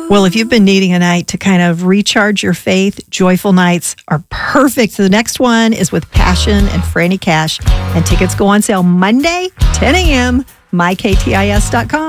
Well, if you've been needing a night to kind of recharge your faith, Joyful Nights are perfect. The next one is with Passion and Franny Cash, and tickets go on sale Monday, 10 a.m., myktis.com.